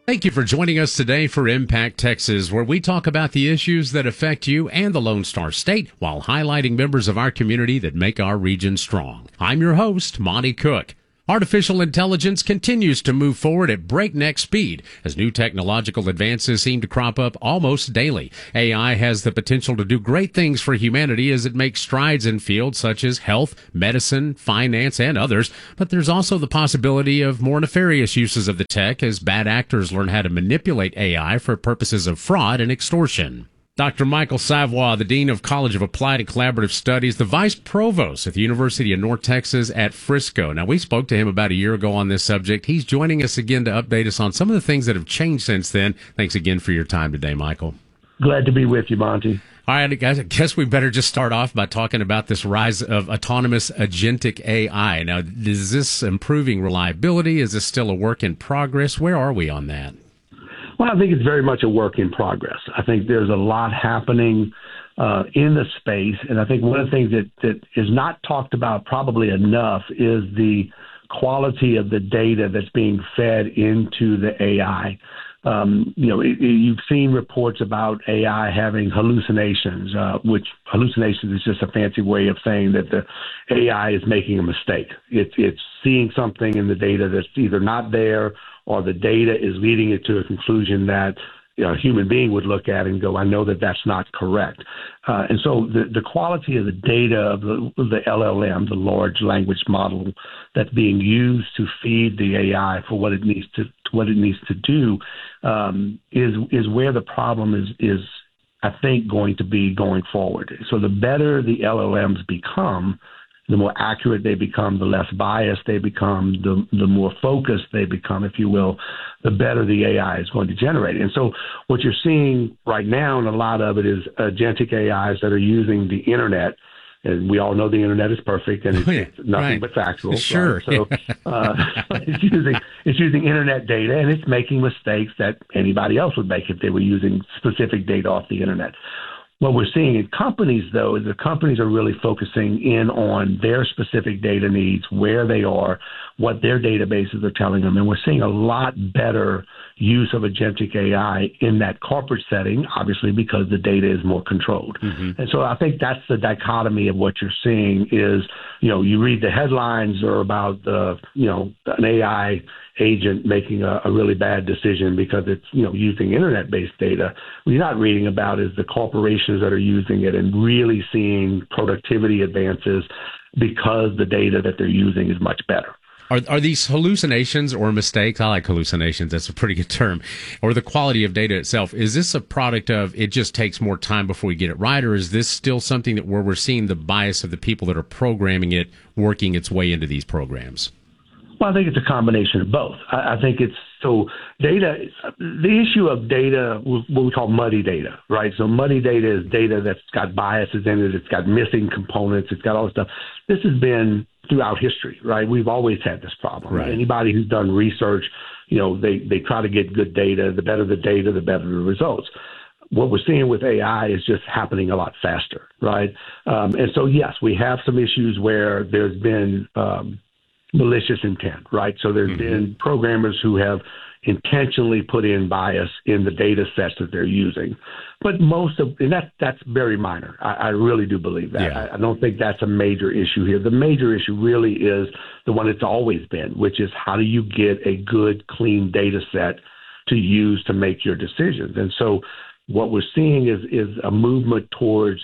Thank you for joining us today for Impact Texas, where we talk about the issues that affect you and the Lone Star State while highlighting members of our community that make our region strong. I'm your host, Monty Cook. Artificial intelligence continues to move forward at breakneck speed as new technological advances seem to crop up almost daily. AI has the potential to do great things for humanity as it makes strides in fields such as health, medicine, finance, and others. But there's also the possibility of more nefarious uses of the tech as bad actors learn how to manipulate AI for purposes of fraud and extortion. Dr. Michael Savoy, the Dean of College of Applied and Collaborative Studies, the Vice Provost at the University of North Texas at Frisco. Now, we spoke to him about a year ago on this subject. He's joining us again to update us on some of the things that have changed since then. Thanks again for your time today, Michael. Glad to be with you, Monty. All right, guys, I guess we better just start off by talking about this rise of autonomous agentic AI. Now, is this improving reliability? Is this still a work in progress? Where are we on that? Well, I think it's very much a work in progress. I think there's a lot happening in the space, and I think one of the things that is not talked about probably enough is the quality of the data that's being fed into the AI. You've seen reports about AI having hallucinations, which hallucinations is just a fancy way of saying that the AI is making a mistake. It's seeing something in the data that's either not there or the data is leading it to a conclusion that a human being would look at and go, I know that that's not correct. And so the quality of the data of the LLM, the large language model that's being used to feed the AI for what it needs to do, is where the problem is, I think, going to be going forward. So the better the LLMs become, the more accurate they become, the less biased they become, the more focused they become, if you will, the better the AI is going to generate. And so what you're seeing right now, and a lot of it is agentic AIs that are using the internet. And we all know the internet is perfect, and it's nothing but factual. Sure. Right? So it's using internet data, and it's making mistakes that anybody else would make if they were using specific data off the internet. What we're seeing in companies, though, is the companies are really focusing in on their specific data needs, where they are, what their databases are telling them. And we're seeing a lot better use of agentic AI in that corporate setting, obviously, because the data is more controlled. Mm-hmm. And so I think that's the dichotomy of what you're seeing is, you read the headlines are about an AI agent making a really bad decision because it's, using internet-based data. What you're not reading about is the corporations that are using it and really seeing productivity advances because the data that they're using is much better. Are these hallucinations or mistakes? I like hallucinations. That's a pretty good term. Or the quality of data itself. Is this a product of it just takes more time before we get it right? Or is this still something that where we're seeing the bias of the people that are programming it working its way into these programs? Well, I think it's a combination of both. I think it's so data. The issue of data, what we call muddy data, right? So muddy data is data that's got biases in it. It's got missing components. It's got all this stuff. This has been throughout history, right? We've always had this problem. Right. Anybody who's done research, they try to get good data. The better the data, the better the results. What we're seeing with AI is just happening a lot faster, right? And so, yes, we have some issues where there's been malicious intent, right? So there's been programmers who have intentionally put in bias in the data sets that they're using. But that's very minor. I really do believe that. Yeah. I don't think that's a major issue here. The major issue really is the one it's always been, which is how do you get a good, clean data set to use to make your decisions? And so what we're seeing is a movement towards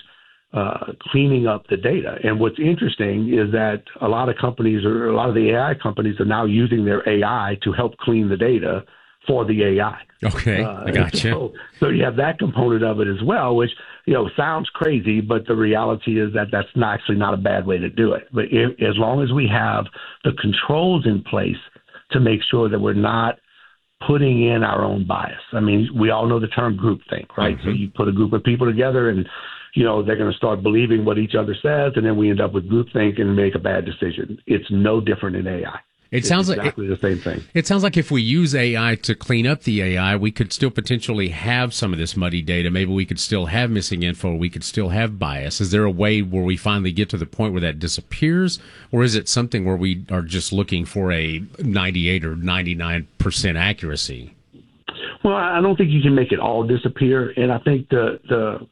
cleaning up the data. And what's interesting is that a lot of the AI companies are now using their AI to help clean the data for the AI. Okay, I gotcha. So you have that component of it as well, which sounds crazy, but the reality is that that's actually not a bad way to do it. But as long as we have the controls in place to make sure that we're not putting in our own bias. I mean, we all know the term groupthink, right? Mm-hmm. So you put a group of people together and they're going to start believing what each other says, and then we end up with groupthink and make a bad decision. It's no different in AI. It sounds exactly the same thing. It sounds like if we use AI to clean up the AI, we could still potentially have some of this muddy data. Maybe we could still have missing info. We could still have bias. Is there a way where we finally get to the point where that disappears? Or is it something where we are just looking for a 98 or 99% accuracy? Well, I don't think you can make it all disappear, and I think the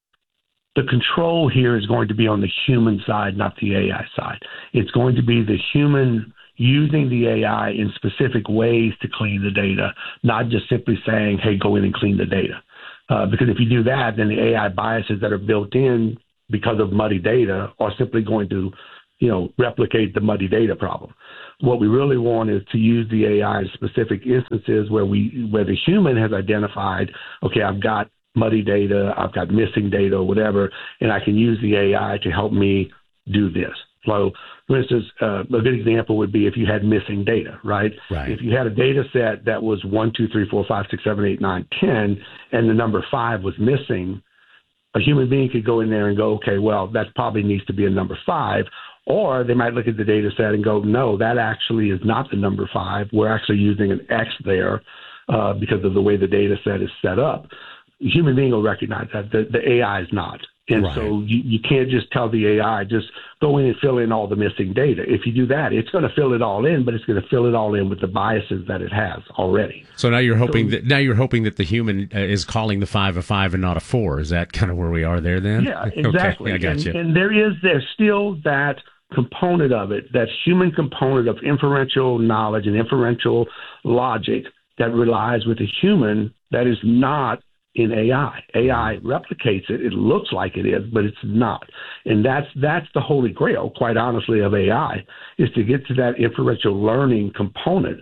control here is going to be on the human side, not the AI side. It's going to be the human using the AI in specific ways to clean the data, not just simply saying, hey, go in and clean the data. Because if you do that, then the AI biases that are built in because of muddy data are simply going to, replicate the muddy data problem. What we really want is to use the AI in specific instances where the human has identified, okay, I've got muddy data, I've got missing data or whatever, and I can use the AI to help me do this. So, for instance, a good example would be if you had missing data, right? If you had a data set that was 1, 2, 3, 4, 5, 6, 7, 8, 9, 10, and the number 5 was missing, a human being could go in there and go, okay, well, that probably needs to be a number 5. Or they might look at the data set and go, no, that actually is not the number 5. We're actually using an X there because of the way the data set is set up. The human being will recognize that. The AI is not. And so you can't just tell the AI, just go in and fill in all the missing data. If you do that, it's going to fill it all in, but it's going to fill it all in with the biases that it has already. So now you're hoping that the human is calling the 5 a 5 and not a 4. Is that kind of where we are there then? Yeah, exactly. Okay, I got you. And there's still that component of it, that human component of inferential knowledge and inferential logic that relies with a human that is not in AI. AI replicates it. It looks like it is, but it's not. And that's the holy grail, quite honestly, of AI, is to get to that inferential learning component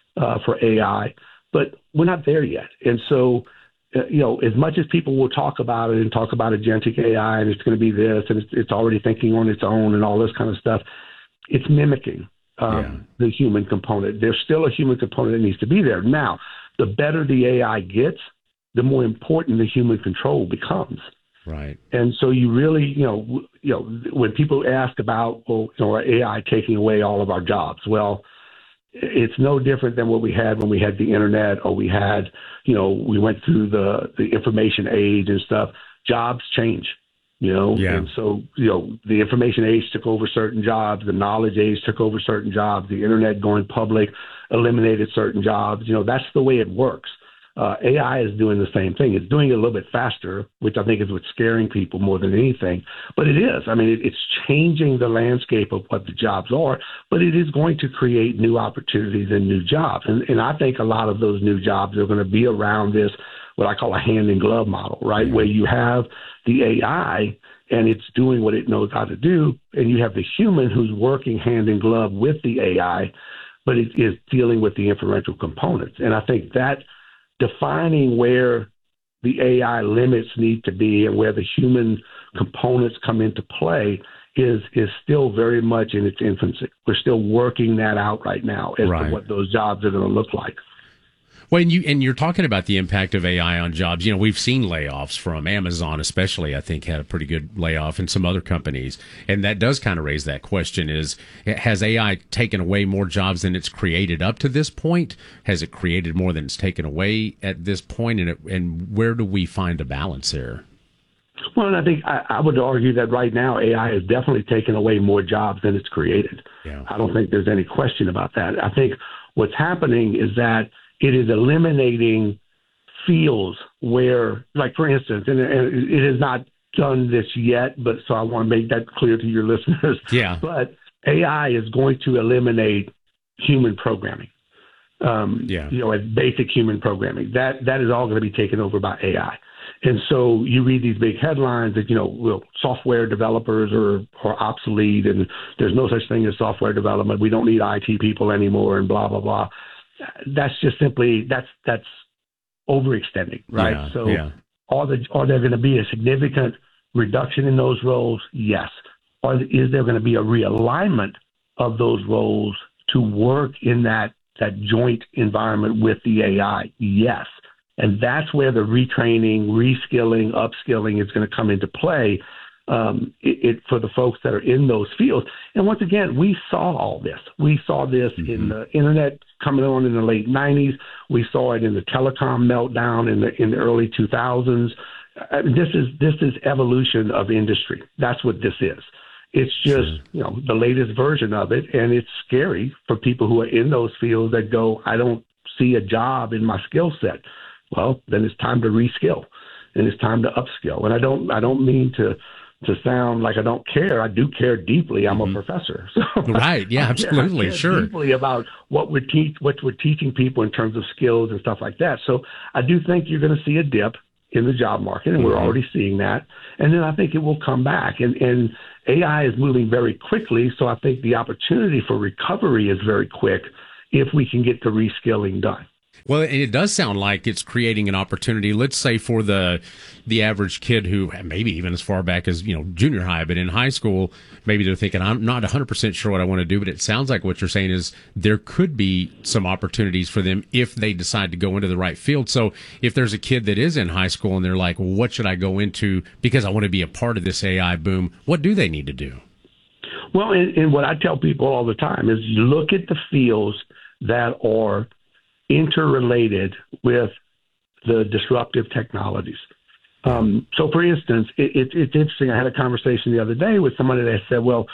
for AI. But we're not there yet. And so, as much as people will talk about it and talk about agentic AI and it's going to be this and it's already thinking on its own and all this kind of stuff, it's mimicking the human component. There's still a human component that needs to be there. Now, the better the AI gets, the more important the human control becomes. Right. And so you really, when people ask about, AI taking away all of our jobs, well, it's no different than what we had when we had the internet or we had, we went through the information age and stuff. Jobs change, and so, the information age took over certain jobs. The knowledge age took over certain jobs. The internet going public eliminated certain jobs. That's the way it works. AI is doing the same thing. It's doing it a little bit faster, which I think is what's scaring people more than anything. But it is. I mean, it's changing the landscape of what the jobs are, but it is going to create new opportunities and new jobs. And I think a lot of those new jobs are going to be around this, what I call a hand-in-glove model, right, where you have the AI and it's doing what it knows how to do, and you have the human who's working hand-in-glove with the AI, but it is dealing with the inferential components. And I think that defining where the AI limits need to be and where the human components come into play is still very much in its infancy. We're still working that out right now as to what those jobs are going to look like. Well, and you're talking about the impact of AI on jobs. We've seen layoffs from Amazon, especially, I think, had a pretty good layoff, and some other companies. And that does kind of raise that question has AI taken away more jobs than it's created up to this point? Has it created more than it's taken away at this point? And where do we find a balance there? Well, and I think I would argue that right now AI has definitely taken away more jobs than it's created. Yeah. I don't think there's any question about that. I think what's happening is that it is eliminating fields where, like, for instance, and it has not done this yet, but so I want to make that clear to your listeners. Yeah. But AI is going to eliminate human programming. Basic human programming. That is all going to be taken over by AI. And so you read these big headlines that, software developers are obsolete and there's no such thing as software development. We don't need IT people anymore and blah, blah, blah. That's just simply, that's overextending, right? Are there going to be a significant reduction in those roles? Yes. Or is there going to be a realignment of those roles to work in that joint environment with the AI? Yes. And that's where the retraining, reskilling, upskilling is going to come into play for the folks that are in those fields. And once again, we saw all this. We saw this in the internet coming on in the late 90s. We saw it in the telecom meltdown in the early 2000s. This is evolution of industry. That's what this is. It's just, the latest version of it. And it's scary for people who are in those fields that go, I don't see a job in my skill set. well, then it's time to reskill and it's time to upskill. And I don't mean to sound like I don't care. I do care deeply. I'm a professor. So right. Yeah, absolutely. I care sure. deeply about what we're teaching people in terms of skills and stuff like that. So I do think you're going to see a dip in the job market, and we're already seeing that. And then I think it will come back. And AI is moving very quickly, so I think the opportunity for recovery is very quick if we can get the reskilling done. Well, and it does sound like it's creating an opportunity, let's say, for the average kid who maybe even as far back as, junior high, but in high school, maybe they're thinking, I'm not 100% sure what I want to do, but it sounds like what you're saying is there could be some opportunities for them if they decide to go into the right field. So if there's a kid that is in high school and they're like, well, what should I go into because I want to be a part of this AI boom, what do they need to do? Well, and what I tell people all the time is you look at the fields that are interrelated with the disruptive technologies. So, for instance, it's interesting. I had a conversation the other day with somebody that said, well,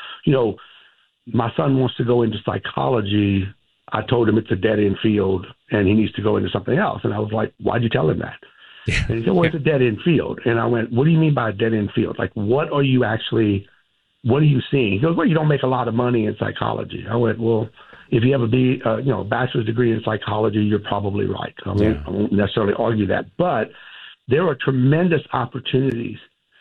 my son wants to go into psychology. I told him it's a dead-end field and he needs to go into something else. And I was like, why'd you tell him that? Yeah. And he said, well, it's a dead-end field. And I went, what do you mean by a dead-end field? Like, what are you seeing? He goes, well, you don't make a lot of money in psychology. I went, well, if you have a bachelor's degree in psychology, you're probably right. I won't necessarily argue that. But there are tremendous opportunities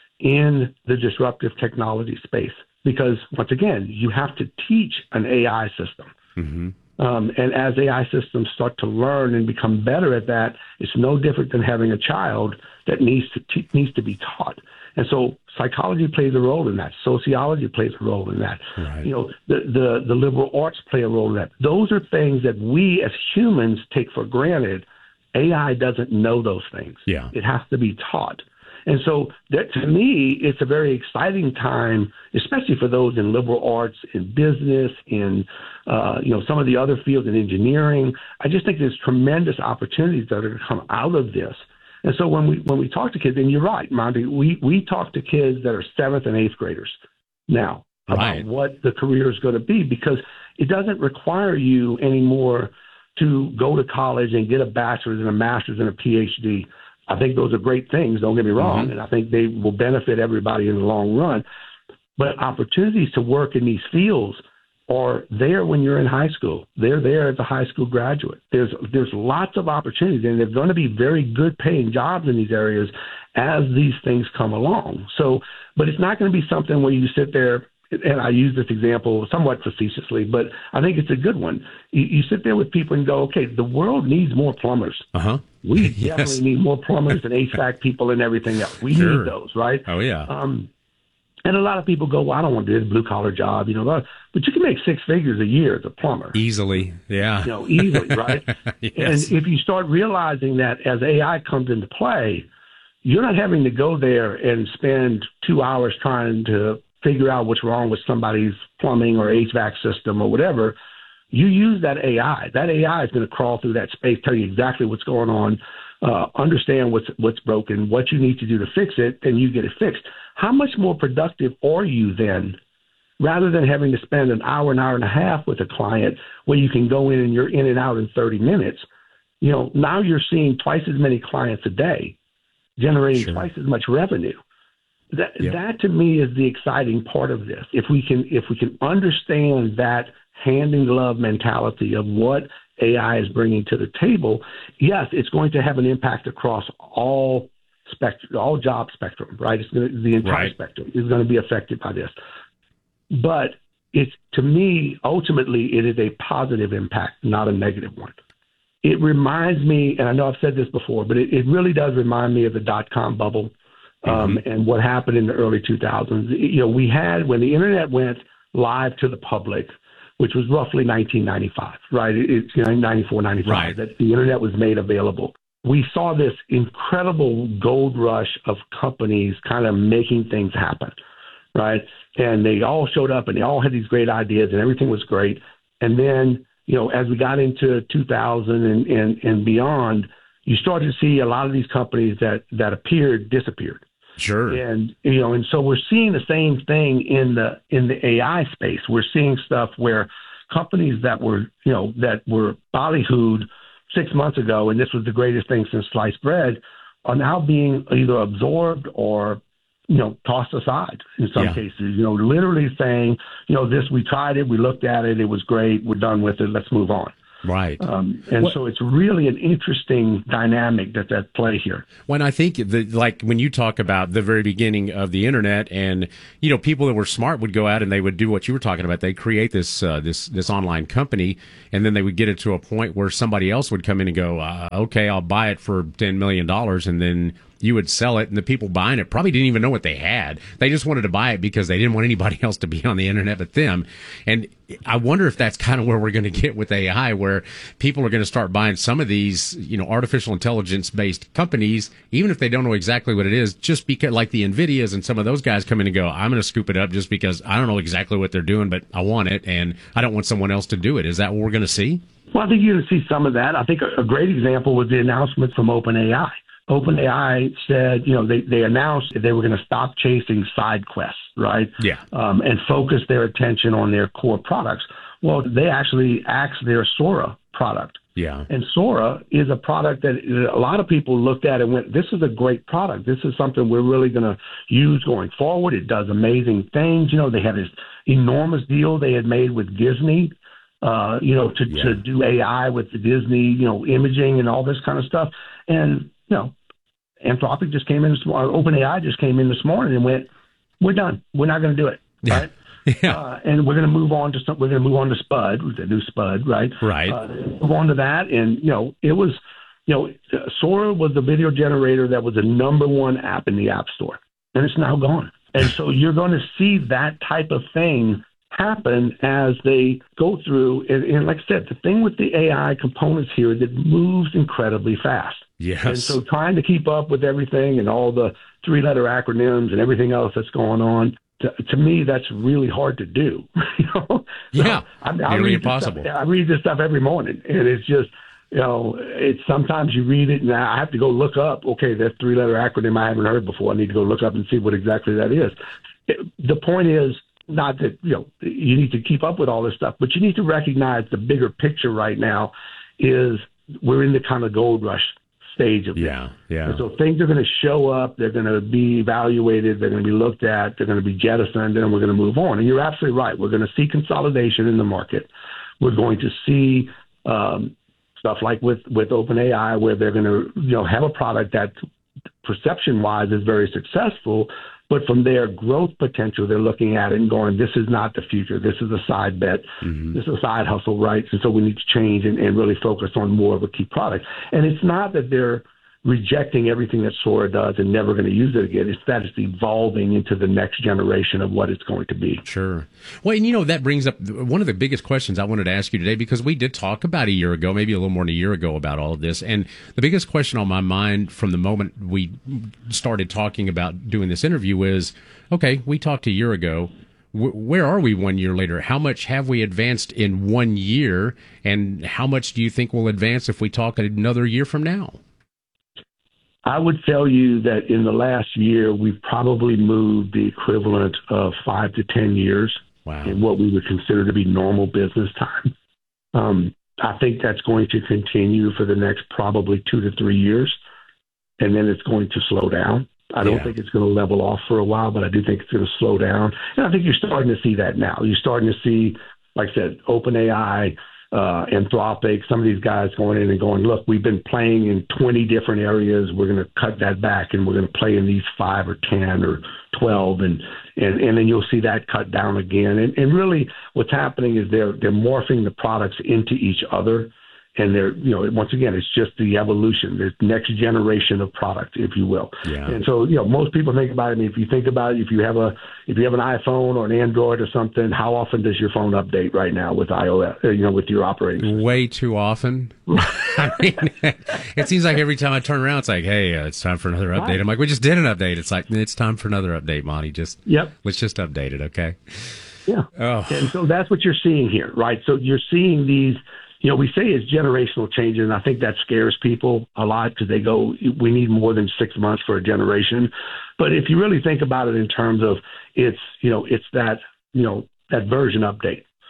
in the disruptive technology space because, once again, you have to teach an AI system. Mm-hmm. And as AI systems start to learn and become better at that, it's no different than having a child that needs to be taught. And so psychology plays a role in that. Sociology plays a role in that. Right. The liberal arts play a role in that. Those are things that we as humans take for granted. AI doesn't know those things. Yeah. It has to be taught. And so that, to me, it's a very exciting time, especially for those in liberal arts, in business, in some of the other fields in engineering. I just think there's tremendous opportunities that are going to come out of this. And so when we talk to kids, and you're right, Monty, we talk to kids that are 7th and 8th graders now about what the career is going to be, because it doesn't require you anymore to go to college and get a bachelor's and a master's and a PhD. I think those are great things, don't get me wrong, and I think they will benefit everybody in the long run. But opportunities to work in these fields are there when you're in high school. They're there as a high school graduate. There's lots of opportunities, and there's going to be very good paying jobs in these areas as these things come along. So, but it's not going to be something where you sit there, and I use this example somewhat facetiously, but I think it's a good one. You sit there with people and go, okay, the world needs more plumbers. Uh-huh. We definitely need more plumbers and HVAC people and everything else. We need those, right? Oh, yeah. And a lot of people go, well, I don't want to do this blue-collar job, but you can make 6 figures a year as a plumber. Easily, yeah. Easily, right? Yes. And if you start realizing that as AI comes into play, you're not having to go there and spend 2 hours trying to figure out what's wrong with somebody's plumbing or HVAC system or whatever. You use that AI. That AI is going to crawl through that space, tell you exactly what's going on, understand what's broken, what you need to do to fix it, and you get it fixed. How much more productive are you then, rather than having to spend an hour and a half with a client where you can go in and you're in and out in 30 minutes? Now you're seeing twice as many clients a day, generating twice as much revenue. That to me is the exciting part of this. If we can understand that hand in glove mentality of what AI is bringing to the table, yes, it's going to have an impact across all job spectrum, right? The entire spectrum is going to be affected by this. But to me, ultimately, it is a positive impact, not a negative one. It reminds me, and I know I've said this before, but it really does remind me of the dot-com bubble and what happened in the early 2000s. We had, when the internet went live to the public, which was roughly 1995, right? It's 94, 95, that the internet was made available. We saw this incredible gold rush of companies kind of making things happen, right? And they all showed up and they all had these great ideas and everything was great. And then, as we got into 2000 and beyond, you started to see a lot of these companies that appeared disappeared. Sure. And so we're seeing the same thing in the AI space. We're seeing stuff where companies that were ballyhooed 6 months ago, and this was the greatest thing since sliced bread, are now being either absorbed or, tossed aside in some cases, literally saying, we tried it, we looked at it, it was great, we're done with it, let's move on. Right. So it's really an interesting dynamic that's at play here. When I think like when you talk about the very beginning of the internet, and people that were smart would go out and they would do what you were talking about. They'd create this online company, and then they would get it to a point where somebody else would come in and go, okay, I'll buy it for $10 million, and then you would sell it, and the people buying it probably didn't even know what they had. They just wanted to buy it because they didn't want anybody else to be on the internet but them. And I wonder if that's kind of where we're going to get with AI, where people are going to start buying some of these, artificial intelligence-based companies, even if they don't know exactly what it is, just because, like the NVIDIAs and some of those guys come in and go, I'm going to scoop it up just because I don't know exactly what they're doing, but I want it, and I don't want someone else to do it. Is that what we're going to see? Well, I think you're going to see some of that. I think a great example was the announcement from OpenAI. OpenAI said, they announced that they were going to stop chasing side quests, right? Yeah. And focus their attention on their core products. Well, they actually axed their Sora product. Yeah. And Sora is a product that a lot of people looked at and went, this is a great product. This is something we're really going to use going forward. It does amazing things. They had this enormous deal they had made with Disney, to do AI with the Disney, imaging and all this kind of stuff. And, Anthropic just came in, OpenAI just came in this morning and went, we're done. We're not going to do it. Right. Yeah. And we're going to move on to Spud, the new Spud, right? Right. Move on to that. And, it was, Sora was the video generator that was the number one app in the App Store, and it's now gone. And so you're going to see that type of thing happen as they go through. And like I said, the thing with the AI components here is it moves incredibly fast. Yes. And so trying to keep up with everything and all the three-letter acronyms and everything else that's going on, to me, that's really hard to do. Yeah, nearly impossible. I read this stuff every morning, and it's just, it's sometimes you read it, and I have to go look up, okay, that three-letter acronym I haven't heard before. I need to go look up and see what exactly that is. The point is not that, you need to keep up with all this stuff, but you need to recognize the bigger picture right now is we're in the kind of gold rush stage of it. Yeah. And so things are going to show up, they're going to be evaluated, they're going to be looked at, they're going to be jettisoned, and we're going to move on. And you're absolutely right. We're going to see consolidation in the market. We're going to see stuff like with OpenAI, where they're going to have a product that perception-wise is very successful, but from their growth potential, they're looking at it and going, this is not the future. This is a side bet. Mm-hmm. This is a side hustle, right? And so we need to change and really focus on more of a key product. And it's not that they're rejecting everything that Sora does and never going to use it again. It's that it's evolving into the next generation of what it's going to be. Sure. Well, and that brings up one of the biggest questions I wanted to ask you today, because we did talk about a year ago, maybe a little more than a year ago, about all of this. And the biggest question on my mind from the moment we started talking about doing this interview is, okay, we talked a year ago. Where are we 1 year later? How much have we advanced in 1 year? And how much do you think we'll advance if we talk another year from now? I would tell you that in the last year, we've probably moved the equivalent of 5 to 10 years in what we would consider to be normal business time. I think that's going to continue for the next probably 2 to 3 years, and then it's going to slow down. I don't think it's going to level off for a while, but I do think it's going to slow down. And I think you're starting to see that now. You're starting to see, like I said, OpenAI, Anthropic, some of these guys going in and going, look, we've been playing in 20 different areas. We're going to cut that back, and we're going to play in these 5 or 10 or 12, and then you'll see that cut down again. And really what's happening is they're morphing the products into each other. And they're, once again, it's just the evolution, the next generation of product, if you will. Yeah. And so, most people think about it. I mean, if you think about it, if you have an iPhone or an Android or something, how often does your phone update right now with iOS, with your operating system? Way too often. I mean, it seems like every time I turn around, it's like, hey, it's time for another update. Right. I'm like, we just did an update. It's like, it's time for another update, Monty. Let's just update it, okay? Yeah. Oh. And so that's what you're seeing here, right? So you're seeing these. We say it's generational changes, and I think that scares people a lot because they go, we need more than 6 months for a generation. But if you really think about it in terms of it's that version update.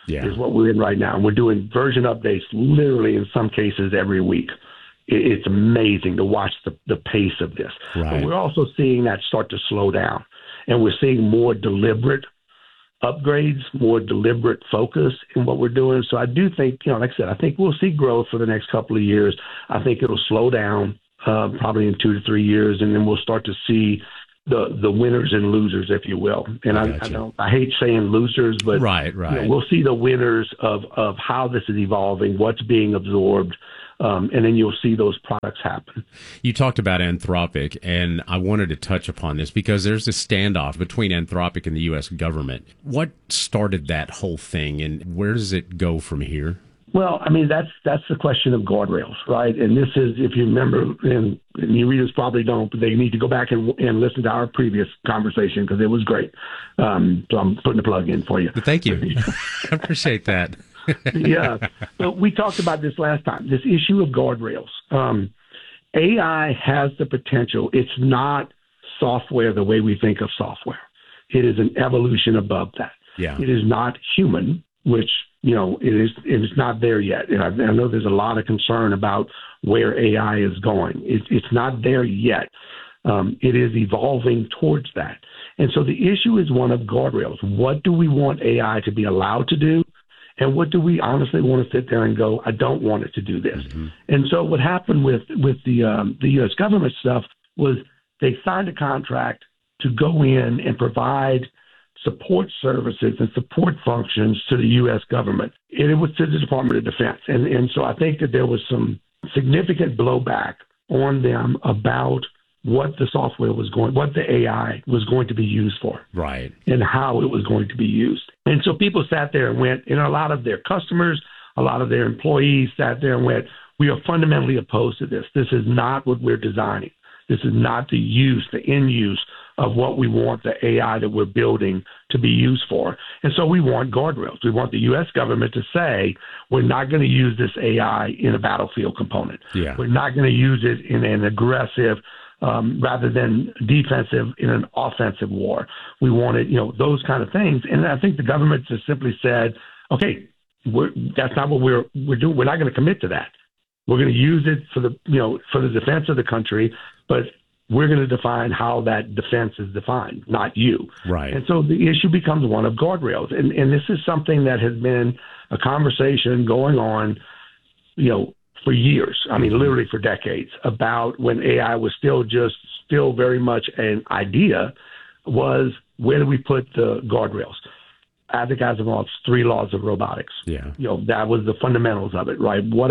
is what we're in right now. And we're doing version updates literally in some cases every week. It's amazing to watch the pace of this. Right. But we're also seeing that start to slow down. And we're seeing more deliberate upgrades, more deliberate focus in what we're doing. So I do think, like I said, I think we'll see growth for the next couple of years. I think it'll slow down probably in 2 to 3 years, and then we'll start to see the winners and losers, if you will. And I hate saying losers, but right. We'll see the winners of how this is evolving, what's being absorbed. And then you'll see those products happen. You talked about Anthropic, and I wanted to touch upon this because there's a standoff between Anthropic and the U.S. government. What started that whole thing, and where does it go from here? Well, I mean, that's the question of guardrails, right? And this is, if you remember, and your readers probably don't, but they need to go back and listen to our previous conversation because it was great. So I'm putting a plug in for you. Thank you. I appreciate that. Yeah. So we talked about this last time, this issue of guardrails. AI has the potential. It's not software the way we think of software. It is an evolution above that. Yeah. It is not human, which, it is not there yet. And I know there's a lot of concern about where AI is going. It's not there yet. It is evolving towards that. And so the issue is one of guardrails. What do we want AI to be allowed to do? And what do we honestly want to sit there and go, I don't want it to do this? Mm-hmm. And so what happened with the U.S. government stuff was they signed a contract to go in and provide support services and support functions to the U.S. government. And it was to the Department of Defense. And so I think that there was some significant blowback on them about what the software was what the AI was going to be used for. Right. And how it was going to be used. And so people sat there and went, and a lot of their customers, a lot of their employees sat there and went, we are fundamentally opposed to this. This is not what we're designing. This is not the end use of what we want the AI that we're building to be used for. And so we want guardrails. We want the U.S. government to say, we're not going to use this AI in a battlefield component. Yeah. We're not going to use it in an aggressive, rather than defensive in an offensive war. We wanted, those kind of things. And I think the government just simply said, okay, that's not what we're doing. We're not going to commit to that. We're going to use it for the defense of the country, but we're going to define how that defense is defined, not you. Right. And so the issue becomes one of guardrails. And this is something that has been a conversation going on, for years. I mean, literally for decades, about when AI was still very much an idea, was where do we put the guardrails? Isaac Asimov's 3 laws of robotics. Yeah. That was the fundamentals of it, right? What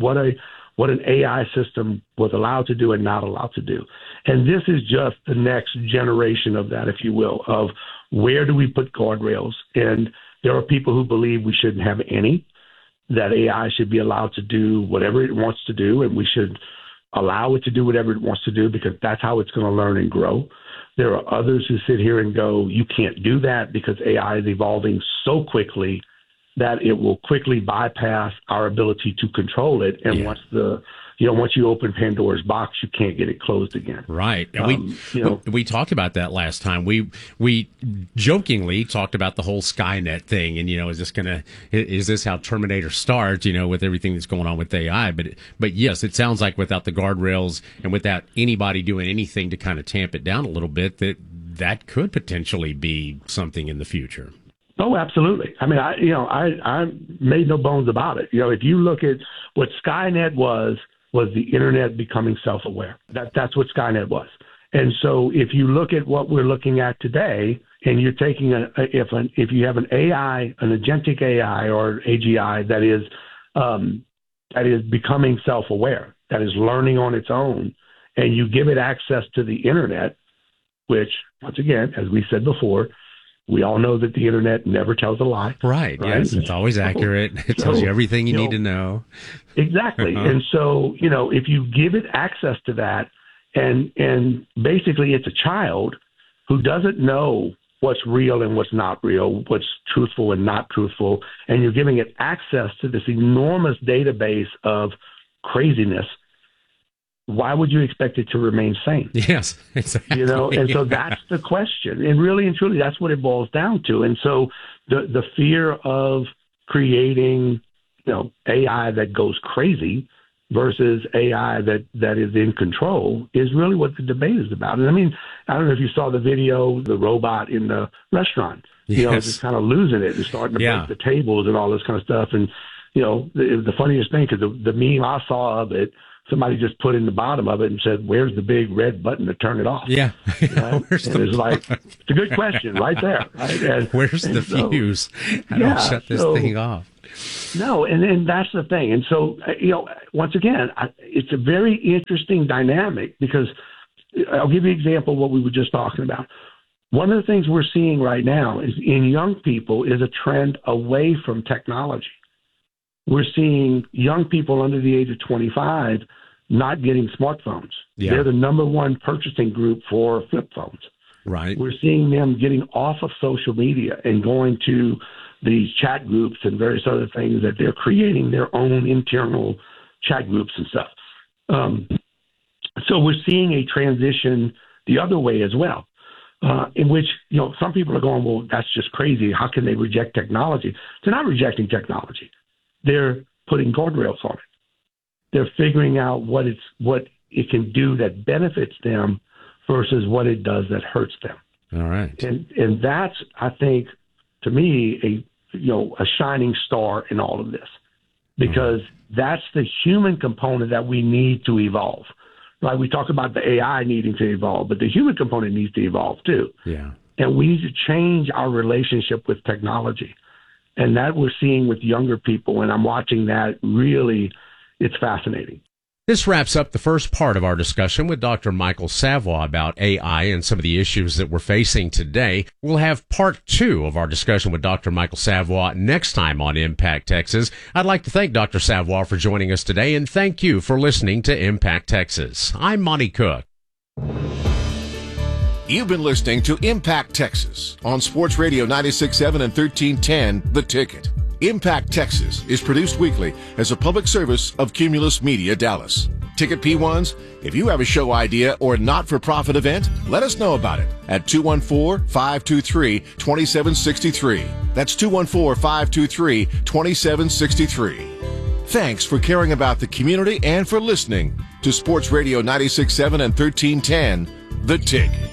an AI system was allowed to do and not allowed to do. And this is just the next generation of that, if you will, of where do we put guardrails? And there are people who believe we shouldn't have any, that AI should be allowed to do whatever it wants to do, and we should allow it to do whatever it wants to do because that's how it's going to learn and grow. There are others who sit here and go, you can't do that because AI is evolving so quickly that it will quickly bypass our ability to control it. And once you open Pandora's box, you can't get it closed again. Right. And we talked about that last time. We jokingly talked about the whole Skynet thing. And, is this how Terminator starts, with everything that's going on with AI? But yes, it sounds like without the guardrails and without anybody doing anything to kind of tamp it down a little bit, that could potentially be something in the future. Oh, absolutely. I mean, I made no bones about it. If you look at what Skynet was the internet becoming self-aware. That's what Skynet was. And so if you look at what we're looking at today, and you're taking if you have an AI, an agentic AI or AGI that is becoming self-aware, that is learning on its own, and you give it access to the internet, which once again, as we said before, we all know that the internet never tells a lie. Right. Yes, it's always accurate. It tells you everything you need to know. Exactly. And so, if you give it access to that, and basically it's a child who doesn't know what's real and what's not real, what's truthful and not truthful, and you're giving it access to this enormous database of craziness, why would you expect it to remain sane? Yes, exactly. And so that's the question. And really and truly, that's what it boils down to. And so the fear of creating, AI that goes crazy versus AI that is in control is really what the debate is about. And I mean, I don't know if you saw the video, the robot in the restaurant, just kind of losing it and starting to break the tables and all this kind of stuff. And, the funniest thing, because the meme I saw of it, somebody just put in the bottom of it and said, "Where's the big red button to turn it off?" Yeah. It's like, it's a good question right there. Right? And, where's the fuse? How do I shut this thing off? No, and that's the thing. And so, once again, it's a very interesting dynamic because I'll give you an example of what we were just talking about. One of the things we're seeing right now is in young people is a trend away from technology. We're seeing young people under the age of 25 not getting smartphones. Yeah. They're the number one purchasing group for flip phones. Right. We're seeing them getting off of social media and going to these chat groups and various other things that they're creating their own internal chat groups and stuff. So we're seeing a transition the other way as well, in which, some people are going, well, that's just crazy. How can they reject technology? They're not rejecting technology. They're putting guardrails on it. They're figuring out what it can do that benefits them versus what it does that hurts them. All right. And that's, I think, to me, a shining star in all of this, because that's the human component that we need to evolve. Right? We talk about the AI needing to evolve, but the human component needs to evolve too. Yeah. And we need to change our relationship with technology. And that we're seeing with younger people, and I'm watching that really, it's fascinating. This wraps up the first part of our discussion with Dr. Michael Savoy about AI and some of the issues that we're facing today. We'll have part 2 of our discussion with Dr. Michael Savoy next time on Impact Texas. I'd like to thank Dr. Savoy for joining us today, and thank you for listening to Impact Texas. I'm Monty Cook. You've been listening to Impact Texas on Sports Radio 96.7 and 1310, The Ticket. Impact Texas is produced weekly as a public service of Cumulus Media Dallas. Ticket P1s, if you have a show idea or not-for-profit event, let us know about it at 214-523-2763. That's 214-523-2763. Thanks for caring about the community and for listening to Sports Radio 96.7 and 1310, The Ticket.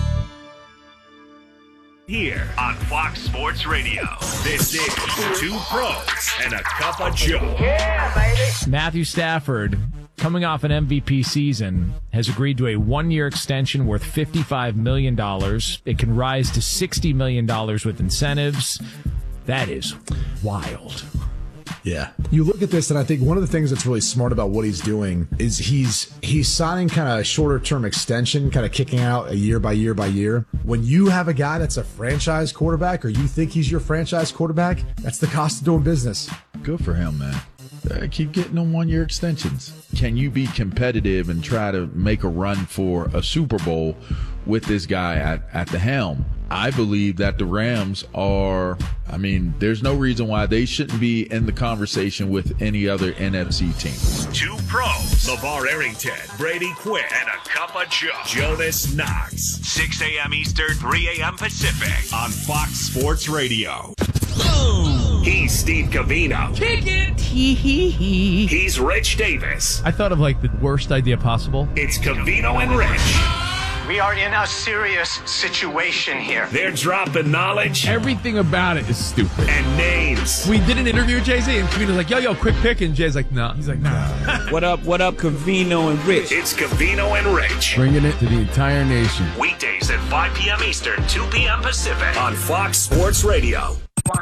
Here on Fox Sports Radio, this is Two Pros and a Cup of Joe. Yeah, baby. Matthew Stafford, coming off an MVP season, has agreed to a 1-year extension worth $55 million. It can rise to $60 million with incentives. That is wild. Yeah. You look at this, and I think one of the things that's really smart about what he's doing is he's signing kind of a shorter-term extension, kind of kicking out a year by year by year. When you have a guy that's a franchise quarterback, or you think he's your franchise quarterback, that's the cost of doing business. Good for him, man. Keep getting them 1-year extensions. Can you be competitive and try to make a run for a Super Bowl with this guy at the helm? I believe that the Rams are, there's no reason why they shouldn't be in the conversation with any other NFC team. Two Pros, LeVar Arrington, Brady Quinn, and a Cup of Joe, Jonas Knox. 6 a.m. Eastern, 3 a.m. Pacific on Fox Sports Radio. Boom! He's Steve Covino. Kick it! Hee. He's Rich Davis. I thought of the worst idea possible. It's Covino and Rich. We are in a serious situation here. They're dropping knowledge. Everything about it is stupid. And names. We did an interview with Jay-Z, and Covino's like, yo, quick pick. And Jay's like, no. He's like, nah. What up, Covino and Rich? It's Covino and Rich. Bringing it to the entire nation. Weekdays at 5 p.m. Eastern, 2 p.m. Pacific on Fox Sports Radio.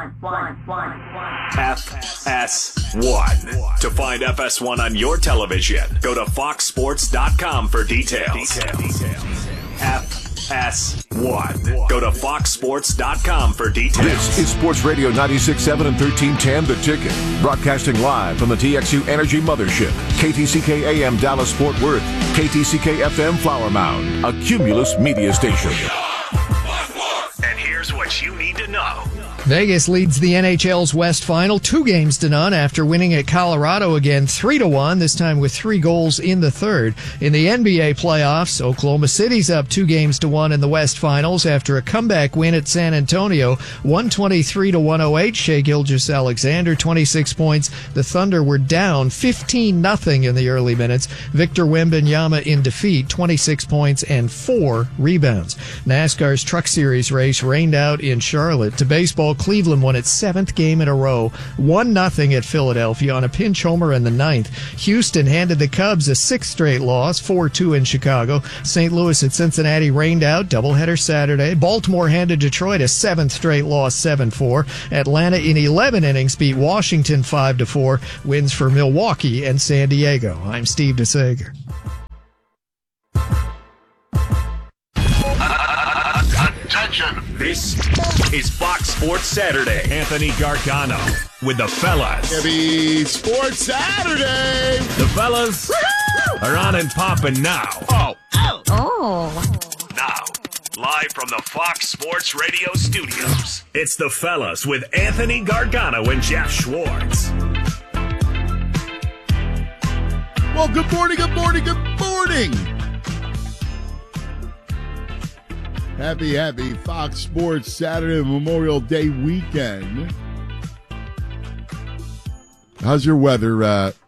FS1. To find FS1 on your television, go to foxsports.com for details. FS1. Go to foxsports.com for details. This is Sports Radio 96.7 and 1310, The Ticket. Broadcasting live from the TXU Energy Mothership. KTCK AM Dallas Fort Worth. KTCK FM Flower Mound. A Cumulus media station. And here's what you need to know. Vegas leads the NHL's West Final 2-0 after winning at Colorado again 3-1, this time with 3 goals in the third. In the NBA playoffs, Oklahoma City's up 2-1 in the West Finals after a comeback win at San Antonio, 123-108. Shai Gilgeous-Alexander, 26 points. The Thunder were down 15-0 in the early minutes. Victor Wembanyama in defeat, 26 points and 4 rebounds. NASCAR's Truck Series race rained out in Charlotte. To baseball, Cleveland won its 7th game in a row, 1-0 at Philadelphia on a pinch homer in the 9th. Houston handed the Cubs a 6th straight loss, 4-2 in Chicago. St. Louis at Cincinnati rained out, doubleheader Saturday. Baltimore handed Detroit a 7th straight loss, 7-4. Atlanta in 11 innings beat Washington 5-4. Wins for Milwaukee and San Diego. I'm Steve DeSager. Attention! This is Fox Sports Saturday. Anthony Gargano with the fellas. Happy Sports Saturday! The fellas are on and popping now. Now, live from the Fox Sports Radio studios, it's the fellas with Anthony Gargano and Jeff Schwartz. Well, good morning, good morning, good morning. Happy Fox Sports Saturday Memorial Day weekend. How's your weather